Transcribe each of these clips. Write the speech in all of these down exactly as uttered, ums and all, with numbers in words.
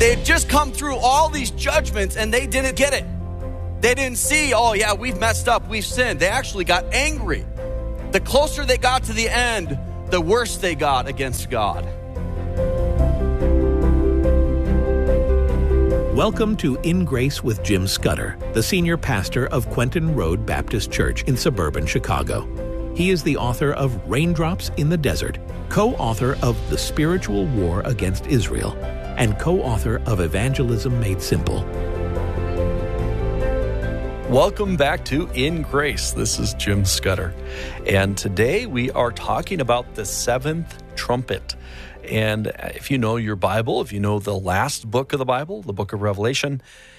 They had just come through all these judgments and they didn't get it. They didn't see, oh yeah, we've messed up, we've sinned. They actually got angry. The closer they got to the end, the worse they got against God. Welcome to In Grace with Jim Scudder, the senior pastor of Quentin Road Baptist Church in suburban Chicago. He is the author of Raindrops in the Desert, co-author of The Spiritual War Against Israel, and co-author of Evangelism Made Simple. Welcome back to In Grace. This is Jim Scudder. And today we are talking about the seventh trumpet. And if you know your Bible, if you know the last book of the Bible, the book of Revelation,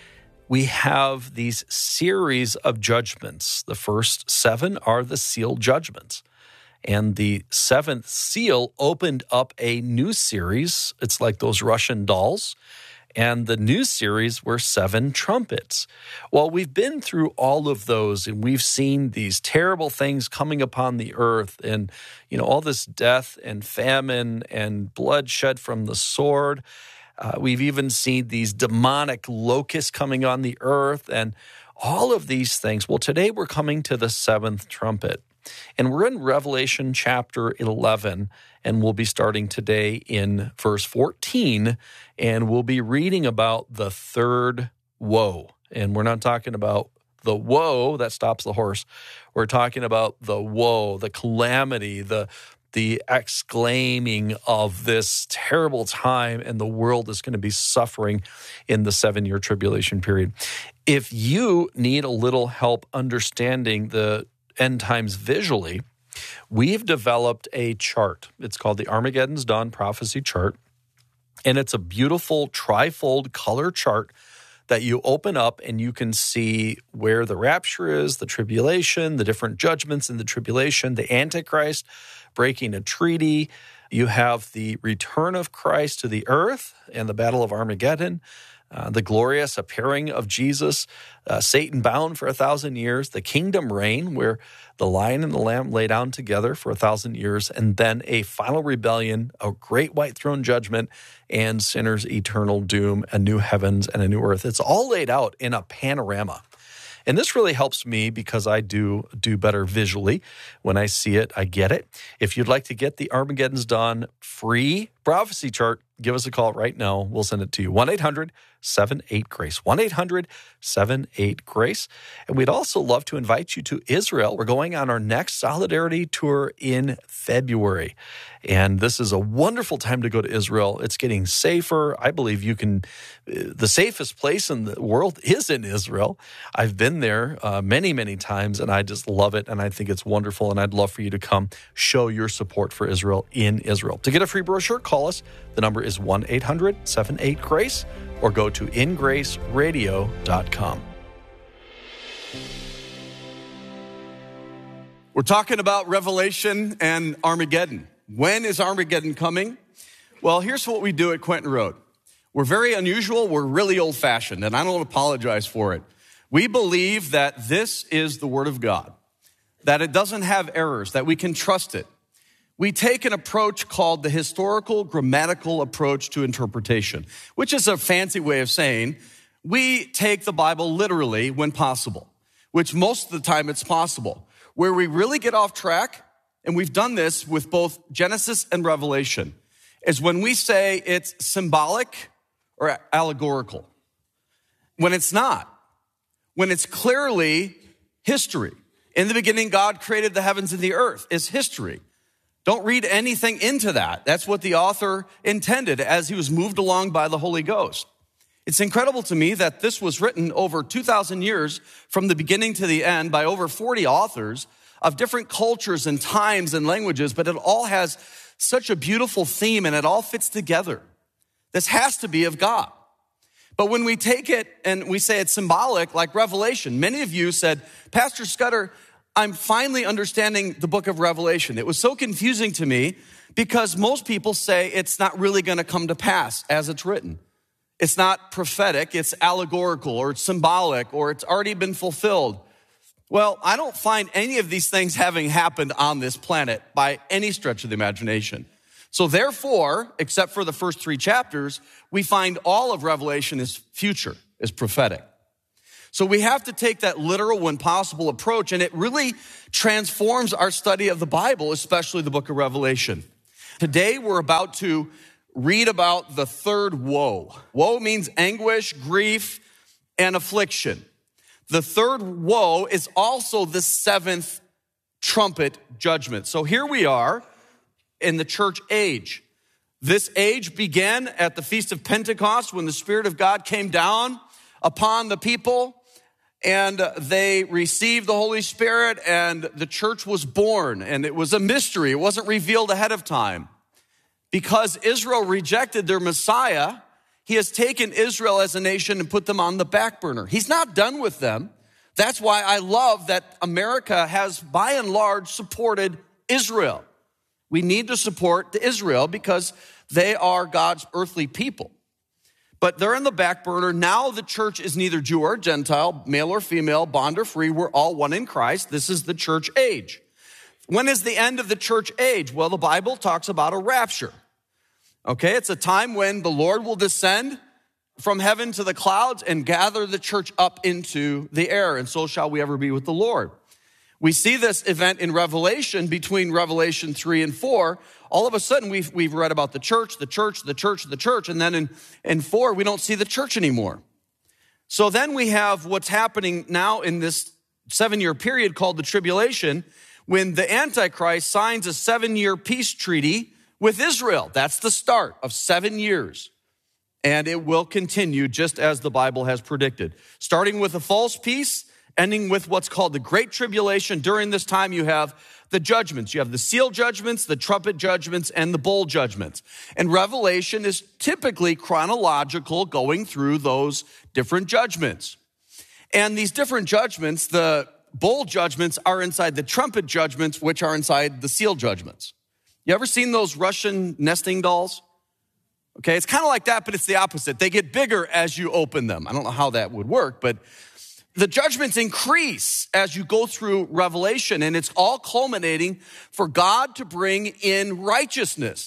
we have these series of judgments. The first seven are the sealed judgments. And the seventh seal opened up a new series. It's like those Russian dolls. And the new series were seven trumpets. Well, we've been through all of those, and we've seen these terrible things coming upon the earth, and you know all this death and famine and bloodshed from the sword. Uh, we've even seen these demonic locusts coming on the earth, and all of these things. Well, today we're coming to the seventh trumpet. And we're in Revelation chapter eleven, and we'll be starting today in verse fourteen, and we'll be reading about the third woe. And we're not talking about the woe that stops the horse. We're talking about the woe, the calamity, the the exclaiming of this terrible time, and the world is going to be suffering in the seven-year tribulation period. If you need a little help understanding the end times visually, we've developed a chart. It's called the Armageddon's Dawn Prophecy Chart, and it's a beautiful trifold color chart that you open up and you can see where the rapture is, the tribulation, the different judgments in the tribulation, the Antichrist breaking a treaty. You have the return of Christ to the earth and the Battle of Armageddon, Uh, the glorious appearing of Jesus, uh, Satan bound for a thousand years, the kingdom reign where the lion and the lamb lay down together for a thousand years, and then a final rebellion, a great white throne judgment, and sinners' eternal doom, a new heavens and a new earth. It's all laid out in a panorama. And this really helps me because I do do better visually. When I see it, I get it. If you'd like to get the Armageddon's Dawn free prophecy chart, give us a call right now. We'll send it to you. one eight hundred seven eight GRACE. one eight hundred seven eight GRACE. And we'd also love to invite you to Israel. We're going on our next Solidarity Tour in February. And this is a wonderful time to go to Israel. It's getting safer. I believe you can, the safest place in the world is in Israel. I've been there uh, many, many times, and I just love it. And I think it's wonderful. And I'd love for you to come show your support for Israel in Israel. To get a free brochure, call us. The number is one eight hundred seven eight GRACE or go to in grace radio dot com. We're talking about Revelation and Armageddon. When is Armageddon coming? Well, here's what we do at Quentin Road. We're very unusual. We're really old-fashioned, and I don't apologize for it. We believe that this is the Word of God, that it doesn't have errors, that we can trust it. We take an approach called the historical grammatical approach to interpretation, which is a fancy way of saying we take the Bible literally when possible, which most of the time it's possible. Where we really get off track, and we've done this with both Genesis and Revelation, is when we say it's symbolic or allegorical. When it's not. When it's clearly history. In the beginning, God created the heavens and the earth is history. Don't read anything into that. That's what the author intended as he was moved along by the Holy Ghost. It's incredible to me that this was written over two thousand years from the beginning to the end by over forty authors of different cultures and times and languages, but it all has such a beautiful theme and it all fits together. This has to be of God. But when we take it and we say it's symbolic, like Revelation, many of you said, Pastor Scudder, I'm finally understanding the book of Revelation. It was so confusing to me because most people say it's not really going to come to pass as it's written. It's not prophetic, it's allegorical, or it's symbolic, or it's already been fulfilled. Well, I don't find any of these things having happened on this planet by any stretch of the imagination. So therefore, except for the first three chapters, we find all of Revelation is future, is prophetic. So we have to take that literal when possible approach, and it really transforms our study of the Bible, especially the book of Revelation. Today, we're about to read about the third woe. Woe means anguish, grief, and affliction. The third woe is also the seventh trumpet judgment. So here we are in the church age. This age began at the Feast of Pentecost when the Spirit of God came down upon the people, and they received the Holy Spirit, and the church was born, and it was a mystery. It wasn't revealed ahead of time. Because Israel rejected their Messiah, he has taken Israel as a nation and put them on the back burner. He's not done with them. That's why I love that America has, by and large, supported Israel. We need to support Israel because they are God's earthly people. But they're in the back burner. Now the church is neither Jew or Gentile, male or female, bond or free. We're all one in Christ. This is the church age. When is the end of the church age? Well, the Bible talks about a rapture. Okay, it's a time when the Lord will descend from heaven to the clouds and gather the church up into the air, and so shall we ever be with the Lord. We see this event in Revelation between Revelation three and four. All of a sudden, we've, we've read about the church, the church, the church, the church, and then in, in four, we don't see the church anymore. So then we have what's happening now in this seven-year period called the tribulation, when the Antichrist signs a seven-year peace treaty with Israel. That's the start of seven years. And it will continue just as the Bible has predicted. Starting with a false peace, ending with what's called the Great Tribulation. During this time, you have the judgments. You have the seal judgments, the trumpet judgments, and the bowl judgments. And Revelation is typically chronological, going through those different judgments. And these different judgments, the bowl judgments are inside the trumpet judgments, which are inside the seal judgments. You ever seen those Russian nesting dolls? Okay, it's kind of like that, but it's the opposite. They get bigger as you open them. I don't know how that would work, but the judgments increase as you go through Revelation, and it's all culminating for God to bring in righteousness.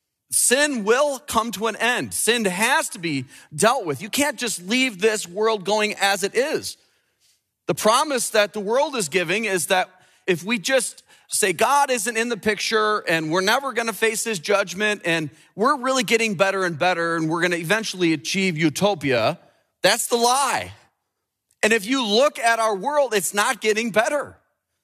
Sin will come to an end. Sin has to be dealt with. You can't just leave this world going as it is. The promise that the world is giving is that if we just say God isn't in the picture and we're never going to face his judgment and we're really getting better and better and we're going to eventually achieve utopia, that's the lie. And if you look at our world, it's not getting better.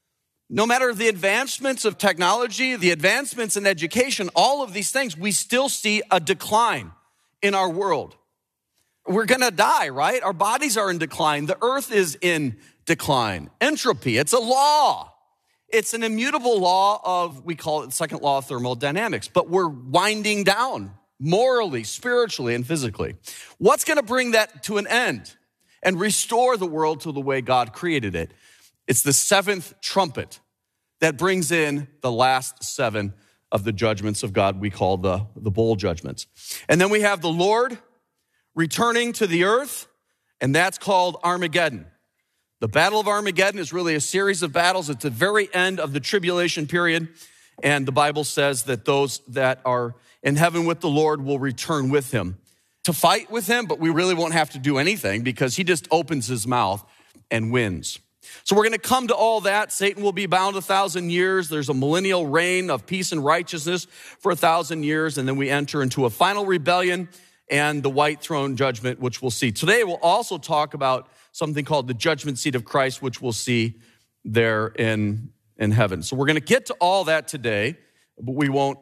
No matter the advancements of technology, the advancements in education, all of these things, we still see a decline in our world. We're going to die, right? Our bodies are in decline. The earth is in decline. Entropy, it's a law. It's an immutable law of, we call it the second law of thermodynamics, but we're winding down morally, spiritually, and physically. What's going to bring that to an end and restore the world to the way God created it? It's the seventh trumpet that brings in the last seven of the judgments of God we call the, the bowl judgments. And then we have the Lord returning to the earth, and that's called Armageddon. The Battle of Armageddon is really a series of battles at the very end of the tribulation period, and the Bible says that those that are in heaven with the Lord will return with him to fight with him, but we really won't have to do anything because he just opens his mouth and wins. So we're going to come to all that. Satan will be bound a thousand years. There's a millennial reign of peace and righteousness for a thousand years, and then we enter into a final rebellion and the white throne judgment, which we'll see. Today we'll also talk about something called the judgment seat of Christ, which we'll see there in, in heaven. So we're going to get to all that today, but we won't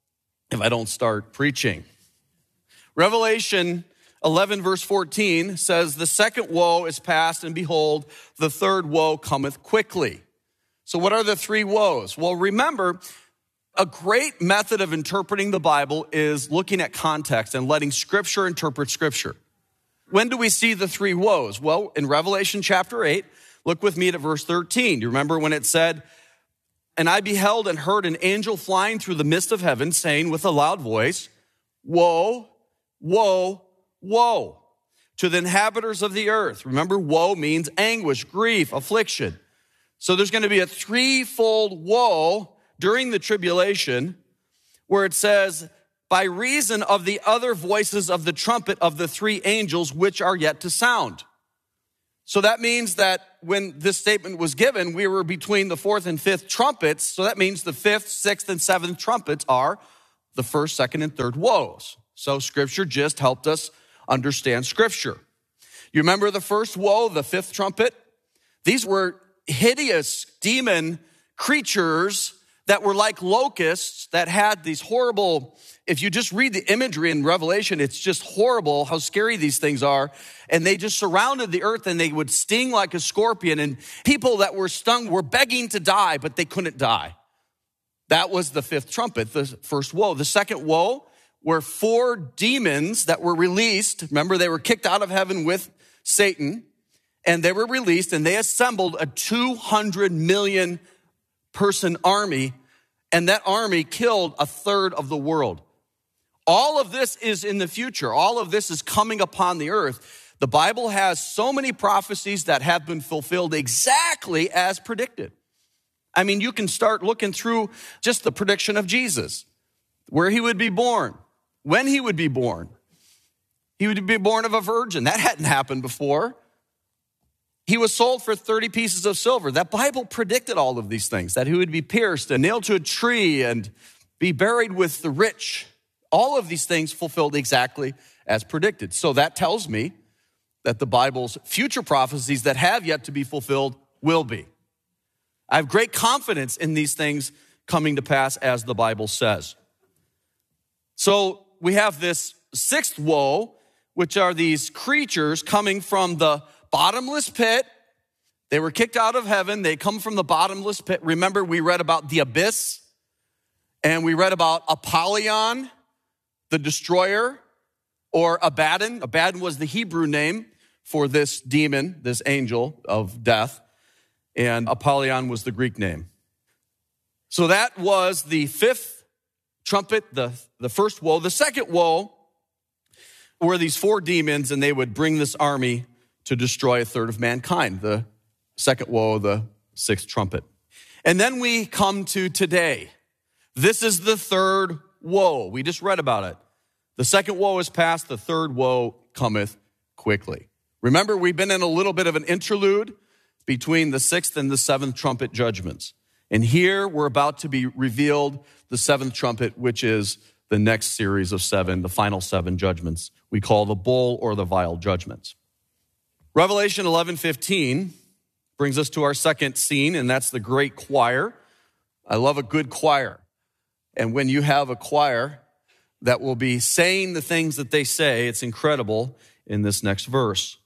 if I don't start preaching. Revelation eleven verse fourteen says, the second woe is past, and behold, the third woe cometh quickly. So what are the three woes? Well, remember, a great method of interpreting the Bible is looking at context and letting Scripture interpret Scripture. When do we see the three woes? Well, in Revelation chapter eight, look with me at verse thirteen. You remember when it said, and I beheld and heard an angel flying through the midst of heaven, saying with a loud voice, woe, woe, woe to the inhabitants of the earth. Remember, woe means anguish, grief, affliction. So there's going to be a threefold woe during the tribulation where it says, by reason of the other voices of the trumpet of the three angels which are yet to sound. So that means that when this statement was given, we were between the fourth and fifth trumpets. So that means the fifth, sixth, and seventh trumpets are the first, second, and third woes. So Scripture just helped us understand Scripture. You remember the first woe, the fifth trumpet? These were hideous demon creatures that were like locusts that had these horrible, if you just read the imagery in Revelation, it's just horrible how scary these things are. And they just surrounded the earth and they would sting like a scorpion. And people that were stung were begging to die, but they couldn't die. That was the fifth trumpet, the first woe. The second woe were four demons that were released. Remember, they were kicked out of heaven with Satan, and they were released, and they assembled a two hundred million person army, and that army killed a third of the world. All of this is in the future. All of this is coming upon the earth. The Bible has so many prophecies that have been fulfilled exactly as predicted. I mean, you can start looking through just the prediction of Jesus, where he would be born, when he would be born. He would be born of a virgin. That hadn't happened before. He was sold for thirty pieces of silver. That Bible predicted all of these things, that he would be pierced and nailed to a tree and be buried with the rich. All of these things fulfilled exactly as predicted. So that tells me that the Bible's future prophecies that have yet to be fulfilled will be. I have great confidence in these things coming to pass as the Bible says. So we have this sixth woe, which are these creatures coming from the bottomless pit. They were kicked out of heaven. They come from the bottomless pit. Remember, we read about the abyss, and we read about Apollyon, the destroyer, or Abaddon. Abaddon was the Hebrew name for this demon, this angel of death, and Apollyon was the Greek name. So that was the fifth trumpet, the, the first woe. The second woe were these four demons, and they would bring this army to destroy a third of mankind. The second woe, the sixth trumpet. And then we come to today. This is the third woe. We just read about it. The second woe is past, the third woe cometh quickly. Remember, we've been in a little bit of an interlude between the sixth and the seventh trumpet judgments. And here we're about to be revealed the seventh trumpet, which is the next series of seven, the final seven judgments we call the bowl or the vial judgments. Revelation eleven fifteen brings us to our second scene, and that's the great choir. I love a good choir. And when you have a choir that will be saying the things that they say, it's incredible in this next verse.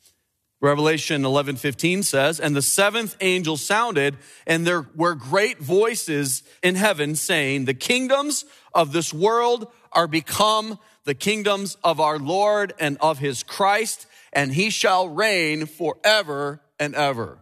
Revelation eleven fifteen says, and the seventh angel sounded, and there were great voices in heaven saying, the kingdoms of this world are become the kingdoms of our Lord and of his Christ, and he shall reign forever and ever.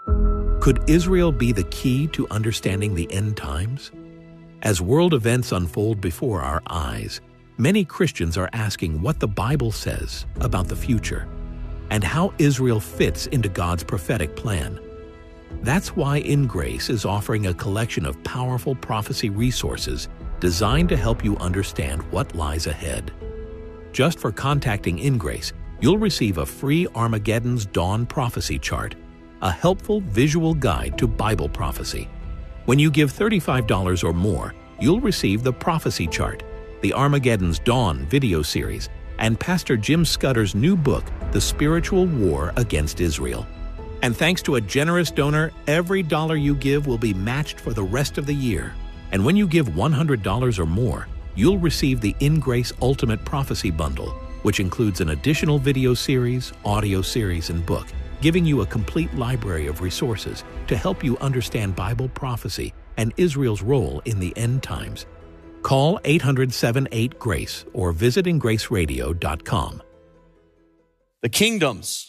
Could Israel be the key to understanding the end times? As world events unfold before our eyes, many Christians are asking what the Bible says about the future and how Israel fits into God's prophetic plan. That's why In Grace is offering a collection of powerful prophecy resources designed to help you understand what lies ahead. Just for contacting In Grace, you'll receive a free Armageddon's Dawn prophecy chart, a helpful visual guide to Bible prophecy. When you give thirty-five dollars or more, you'll receive the prophecy chart, the Armageddon's Dawn video series, and Pastor Jim Scudder's new book, The Spiritual War Against Israel. And thanks to a generous donor, every dollar you give will be matched for the rest of the year. And when you give one hundred dollars or more, you'll receive the In Grace Ultimate Prophecy Bundle, which includes an additional video series, audio series, and book, giving you a complete library of resources to help you understand Bible prophecy and Israel's role in the end times. Call eight hundred, seven eight, GRACE or visit in grace radio dot com. The kingdoms,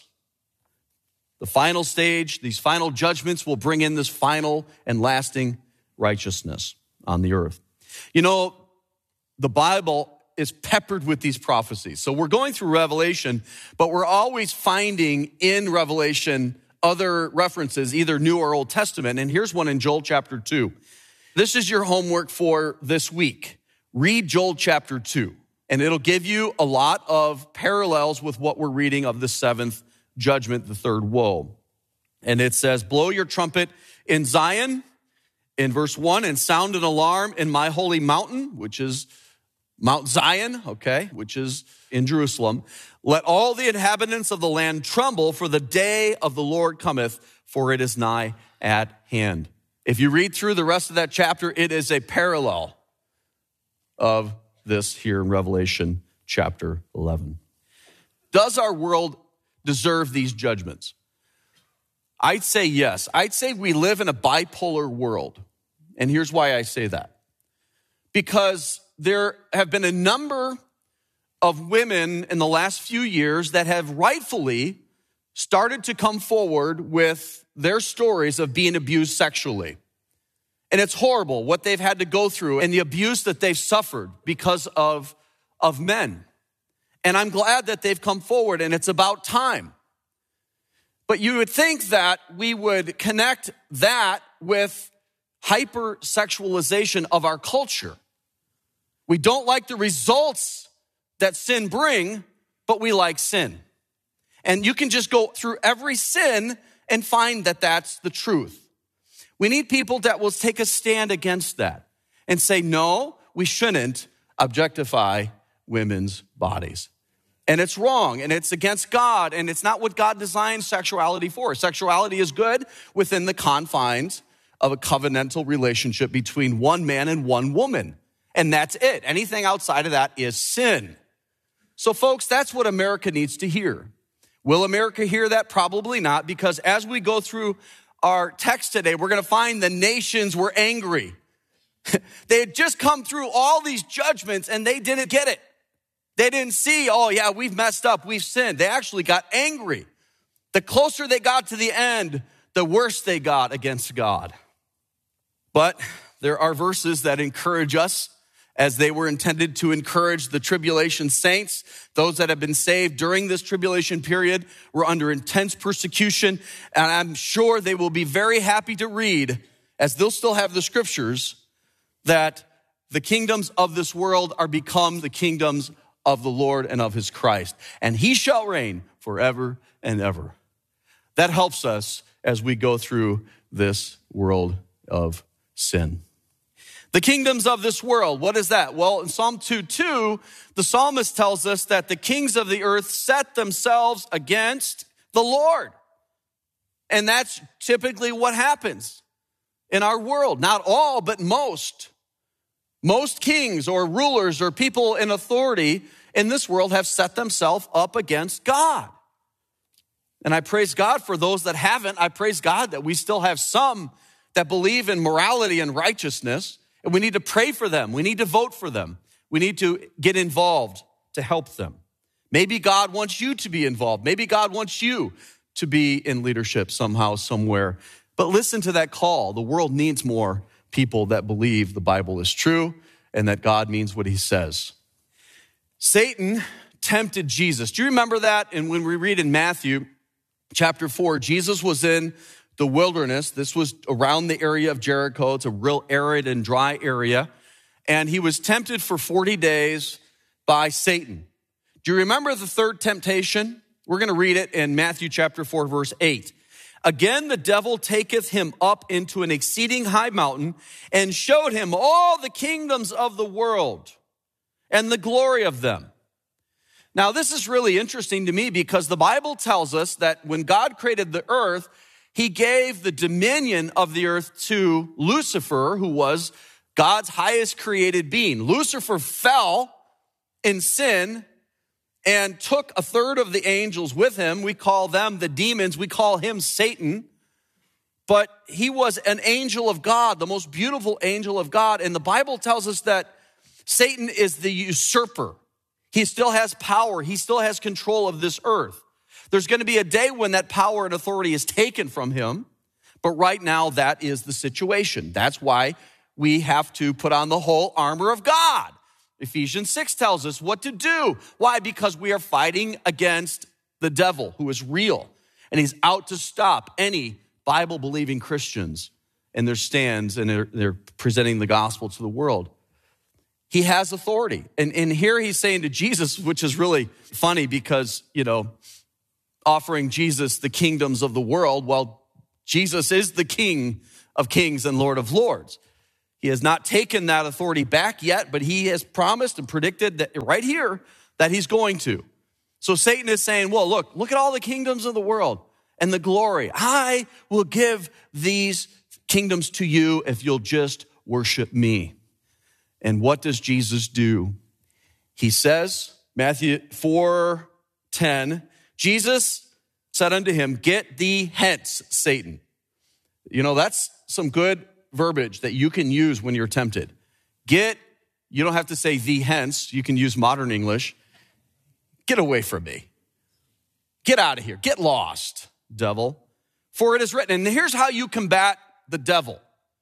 the final stage, these final judgments will bring in this final and lasting righteousness on the earth. You know, the Bible is peppered with these prophecies. So we're going through Revelation, but we're always finding in Revelation other references, either New or Old Testament. And here's one in Joel chapter two. This is your homework for this week. read Joel chapter two, and it'll give you a lot of parallels with what we're reading of the seventh judgment, the third woe. And it says, blow your trumpet in Zion, in verse one, and sound an alarm in my holy mountain, which is Mount Zion, okay, which is in Jerusalem. Let all the inhabitants of the land tremble, for the day of the Lord cometh, for it is nigh at hand. If you read through the rest of that chapter, it is a parallel of this here in Revelation chapter eleven. Does our world deserve these judgments? I'd say yes. I'd say we live in a bipolar world. And here's why I say that. Because there have been a number of women in the last few years that have rightfully started to come forward with their stories of being abused sexually. And it's horrible what they've had to go through and the abuse that they've suffered because of, of men. And I'm glad that they've come forward, and it's about time. But you would think that we would connect that with hypersexualization of our culture. We don't like the results that sin bring, but we like sin. And you can just go through every sin and find that that's the truth. We need people that will take a stand against that and say, no, we shouldn't objectify women's bodies. And it's wrong, and it's against God, and it's not what God designed sexuality for. Sexuality is good within the confines of a covenantal relationship between one man and one woman. And that's it. Anything outside of that is sin. So folks, that's what America needs to hear. Will America hear that? Probably not, because as we go through our text today, we're going to find the nations were angry. They had just come through all these judgments and they didn't get it. They didn't see, oh yeah, we've messed up, we've sinned. They actually got angry. The closer they got to the end, the worse they got against God. But there are verses that encourage us, as they were intended to encourage the tribulation saints. Those that have been saved during this tribulation period were under intense persecution, and I'm sure they will be very happy to read, as they'll still have the scriptures, that the kingdoms of this world are become the kingdoms of the Lord and of his Christ, and he shall reign forever and ever. That helps us as we go through this world of sin. The kingdoms of this world, what is that? Well, in Psalm two two, the psalmist tells us that the kings of the earth set themselves against the Lord. And that's typically what happens in our world. Not all, but most. Most kings or rulers or people in authority in this world have set themselves up against God. And I praise God for those that haven't. I praise God that we still have some that believe in morality and righteousness. And we need to pray for them. We need to vote for them. We need to get involved to help them. Maybe God wants you to be involved. Maybe God wants you to be in leadership somehow, somewhere. But listen to that call. The world needs more people that believe the Bible is true and that God means what he says. Satan tempted Jesus. Do you remember that? And when we read in Matthew chapter four, Jesus was in the wilderness. This was around the area of Jericho. It's a real arid and dry area. And he was tempted for forty days by Satan. Do you remember the third temptation? We're going to read it in Matthew chapter four, verse eight. Again, the devil taketh him up into an exceeding high mountain and showed him all the kingdoms of the world and the glory of them. Now, this is really interesting to me because the Bible tells us that when God created the earth, he gave the dominion of the earth to Lucifer, who was God's highest created being. Lucifer fell in sin and took a third of the angels with him. We call them the demons. We call him Satan. But he was an angel of God, the most beautiful angel of God. And the Bible tells us that Satan is the usurper. He still has power. He still has control of this earth. There's going to be a day when that power and authority is taken from him. But right now, that is the situation. That's why we have to put on the whole armor of God. Ephesians six tells us what to do. Why? Because we are fighting against the devil, who is real. And he's out to stop any Bible-believing Christians in their stands, and they're, they're presenting the gospel to the world. He has authority. And, and here he's saying to Jesus, which is really funny because, you know, offering Jesus the kingdoms of the world, well, Jesus is the King of kings and Lord of lords. He has not taken that authority back yet, but he has promised and predicted that right here that he's going to. So Satan is saying, well, look, look at all the kingdoms of the world and the glory. I will give these kingdoms to you if you'll just worship me. And what does Jesus do? He says, Matthew four ten, Jesus said unto him, get thee hence, Satan. You know, that's some good verbiage that you can use when you're tempted. Get, you don't have to say thee hence. You can use modern English. Get away from me. Get out of here. Get lost, devil. For it is written, and here's how you combat the devil.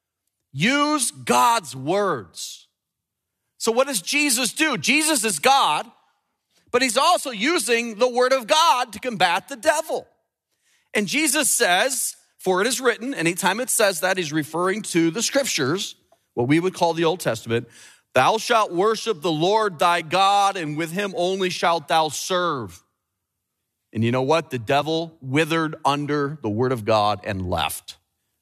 Use God's words. So what does Jesus do? Jesus is God, but he's also using the word of God to combat the devil. And Jesus says, for it is written, anytime it says that, he's referring to the scriptures, what we would call the Old Testament. Thou shalt worship the Lord thy God, and with him only shalt thou serve. And you know what? The devil withered under the word of God and left.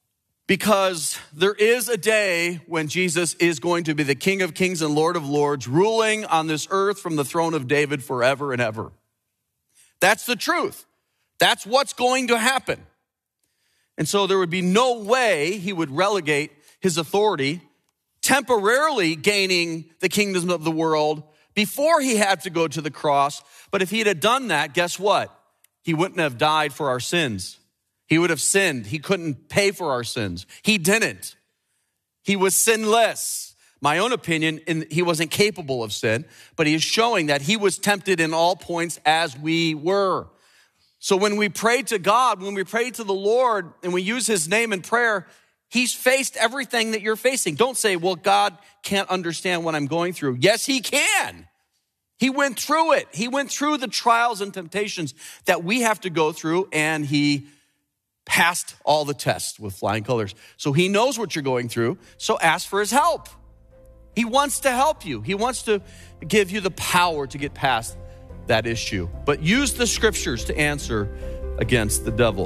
Because there is a day when Jesus is going to be the King of kings and Lord of lords, ruling on this earth from the throne of David forever and ever. That's the truth. That's what's going to happen. And so there would be no way he would relegate his authority, temporarily gaining the kingdom of the world before he had to go to the cross. But if he had done that, guess what? He wouldn't have died for our sins. He would have sinned. He couldn't pay for our sins. He didn't. He was sinless. My own opinion, he wasn't capable of sin, but he is showing that he was tempted in all points as we were. So when we pray to God, when we pray to the Lord, and we use his name in prayer, he's faced everything that you're facing. Don't say, well, God can't understand what I'm going through. Yes, he can. He went through it. He went through the trials and temptations that we have to go through, and he passed all the tests with flying colors. So he knows what you're going through, so ask for his help. He wants to help you. He wants to give you the power to get past that issue. But use the scriptures to answer against the devil.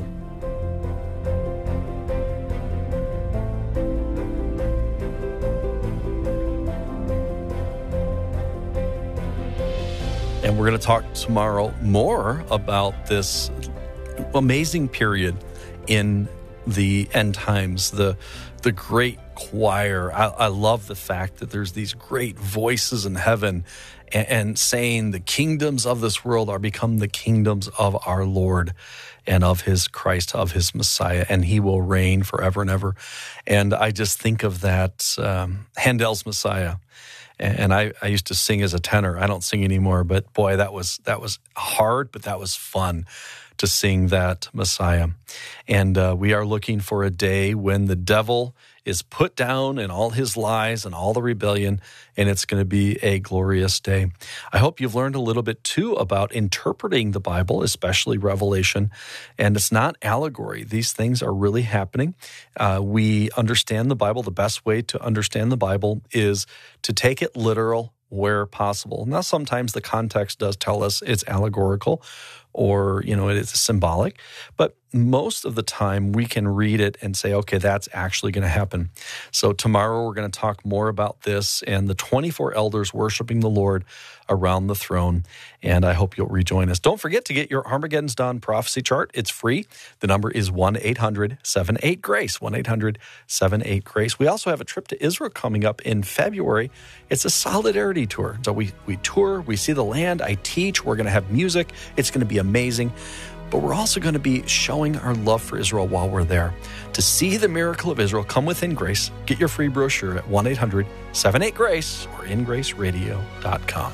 And we're going to talk tomorrow more about this amazing period in the end times, the the great choir. I, I love the fact that there's these great voices in heaven and, and saying the kingdoms of this world are become the kingdoms of our Lord and of his Christ, of his Messiah, and he will reign forever and ever. And I just think of that um, Handel's Messiah. And I, I used to sing as a tenor. I don't sing anymore, but boy, that was that was hard, but that was fun to sing that Messiah. And uh, we are looking for a day when the devil is put down and all his lies and all the rebellion, and it's going to be a glorious day. I hope you've learned a little bit, too, about interpreting the Bible, especially Revelation. And it's not allegory. These things are really happening. Uh, we understand the Bible. The best way to understand the Bible is to take it literal where possible. Now, sometimes the context does tell us it's allegorical, or, you know, it's symbolic. But most of the time we can read it and say, okay, that's actually going to happen. So tomorrow we're going to talk more about this and the twenty-four elders worshiping the Lord around the throne. And I hope you'll rejoin us. Don't forget to get your Armageddon's Dawn prophecy chart. It's free. The number is one eight hundred seven eight GRACE, one eight hundred seven eight GRACE. We also have a trip to Israel coming up in February. It's a solidarity tour. So we, we tour, we see the land, I teach, we're going to have music. It's going to be amazing. But we're also going to be showing our love for Israel while we're there. To see the miracle of Israel come within grace, get your free brochure at one eight hundred seven eight GRACE or in grace radio dot com.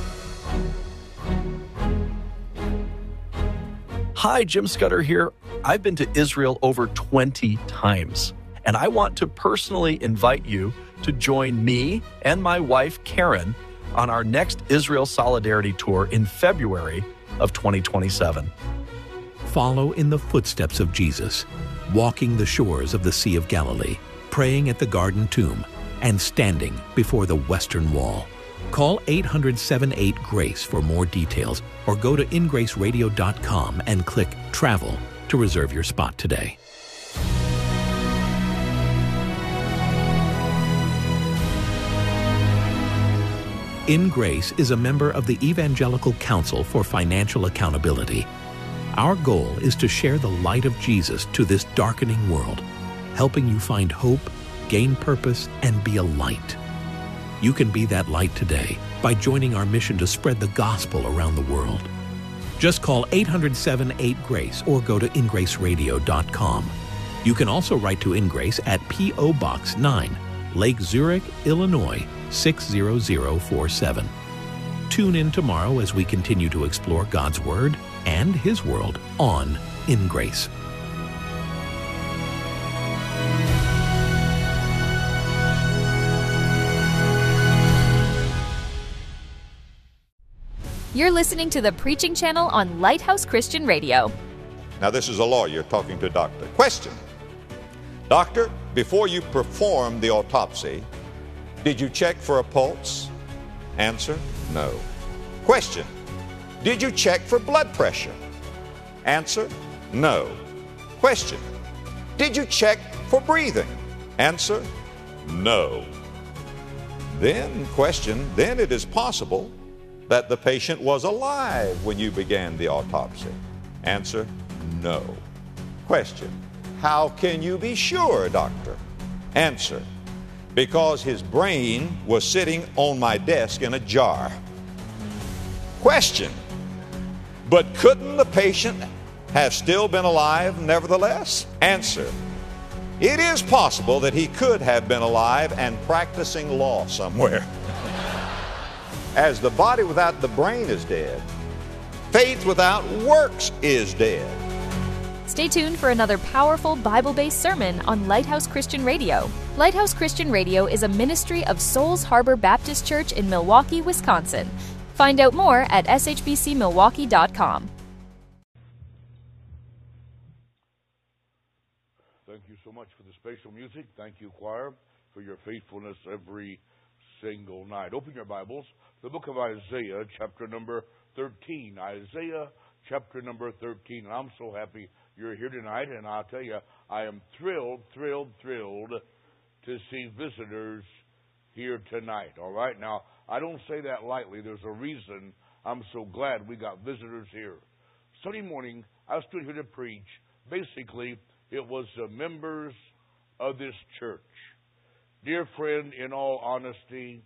Hi, Jim Scudder here. I've been to Israel over twenty times, and I want to personally invite you to join me and my wife, Karen, on our next Israel Solidarity Tour in February of twenty twenty-seven. Follow in the footsteps of Jesus, walking the shores of the Sea of Galilee, praying at the Garden Tomb, and standing before the Western Wall. Call eight hundred, seven eight, GRACE for more details or go to in grace radio dot com and click Travel to reserve your spot today. In Grace is a member of the Evangelical Council for Financial Accountability. Our goal is to share the light of Jesus to this darkening world, helping you find hope, gain purpose, and be a light. You can be that light today by joining our mission to spread the gospel around the world. Just call eight hundred, seven eight, GRACE or go to in grace radio dot com. You can also write to InGrace at P O Box nine, Lake Zurich, Illinois, six zero zero four seven. Tune in tomorrow as we continue to explore God's Word and His world on In Grace. You're listening to the Preaching Channel on Lighthouse Christian Radio. Now, this is a lawyer talking to a doctor. Question. Doctor, before you performed the autopsy, did you check for a pulse? Answer, no. Question. Did you check for blood pressure? Answer, no. Question. Did you check for breathing? Answer, no. Then, question, then it is possible that the patient was alive when you began the autopsy. Answer, no. Question, how can you be sure, doctor? Answer, because his brain was sitting on my desk in a jar. Question, but couldn't the patient have still been alive nevertheless? Answer, it is possible that he could have been alive and practicing law somewhere. As the body without the brain is dead, faith without works is dead. Stay tuned for another powerful Bible-based sermon on Lighthouse Christian Radio. Lighthouse Christian Radio is a ministry of Souls Harbor Baptist Church in Milwaukee, Wisconsin. Find out more at s h b c milwaukee dot com. Thank you so much for the special music. Thank you, choir, for your faithfulness every single night. Open your Bibles, the book of Isaiah, chapter number thirteen. Isaiah, chapter number thirteen. And I'm so happy you're here tonight, and I'll tell you, I am thrilled, thrilled, thrilled to see visitors here tonight. All right? Now, I don't say that lightly. There's a reason I'm so glad we got visitors here. Sunday morning, I stood here to preach. Basically, it was the members of this church. Dear friend, in all honesty,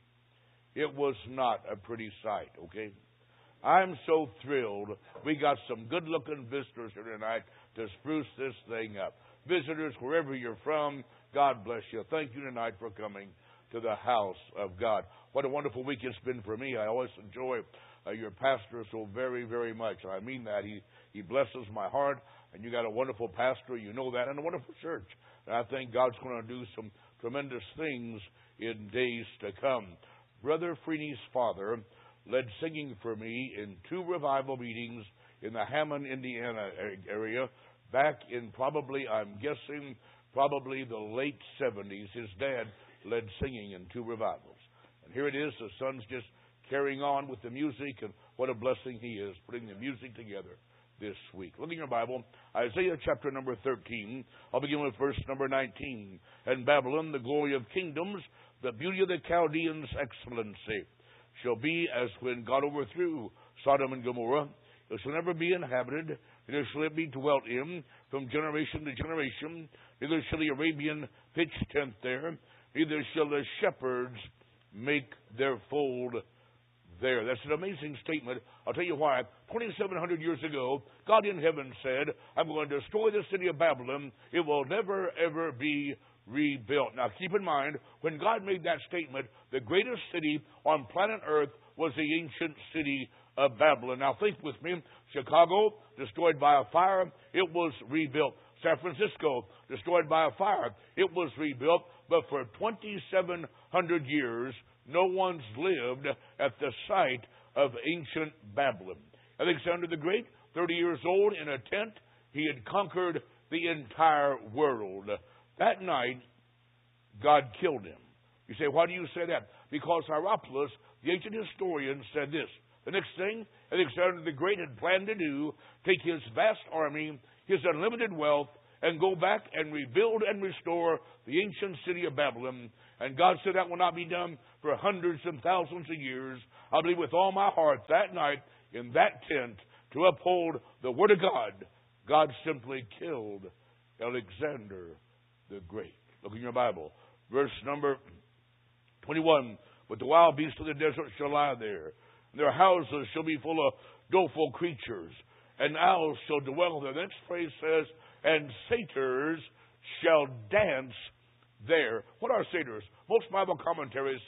it was not a pretty sight, okay? I'm so thrilled we got some good-looking visitors here tonight to spruce this thing up. Visitors, wherever you're from, God bless you. Thank you tonight for coming to the house of God. What a wonderful week it's been for me. I always enjoy uh, your pastor so very, very much. I mean that. He, he blesses my heart, and you got a wonderful pastor, you know that, and a wonderful church. And I think God's going to do some tremendous things in days to come. Brother Freeney's father led singing for me in two revival meetings in the Hammond, Indiana area back in probably, I'm guessing, probably the late seventies. His dad led singing in two revivals. And here it is, the son's just carrying on with the music, and what a blessing he is, putting the music together this week. Look in your Bible, Isaiah chapter number thirteen. I'll begin with verse number nineteen. And Babylon, the glory of kingdoms, the beauty of the Chaldeans' excellency, shall be as when God overthrew Sodom and Gomorrah. It shall never be inhabited, neither shall it be dwelt in from generation to generation. Neither shall the Arabian pitch tent there, neither shall the shepherds make their fold there. That's an amazing statement. I'll tell you why. twenty-seven hundred years ago, God in heaven said, I'm going to destroy the city of Babylon. It will never, ever be rebuilt. Now, keep in mind, when God made that statement, the greatest city on planet Earth was the ancient city of Babylon. Now, think with me. Chicago, destroyed by a fire, it was rebuilt. San Francisco, destroyed by a fire, it was rebuilt. But for twenty-seven hundred years, no one's lived at the site of ancient Babylon. Alexander the Great, thirty years old, in a tent, he had conquered the entire world. That night, God killed him. You say, why do you say that? Because Hierapolis, the ancient historian, said this. The next thing Alexander the Great had planned to do, take his vast army, his unlimited wealth, and go back and rebuild and restore the ancient city of Babylon. And God said that will not be done for hundreds and thousands of years. I believe with all my heart that night in that tent to uphold the Word of God, God simply killed Alexander the Great. Look in your Bible. Verse number twenty-one. But the wild beasts of the desert shall lie there, and their houses shall be full of doleful creatures, and owls shall dwell there. The next phrase says, and satyrs shall dance there. What are satyrs? Most Bible commentaries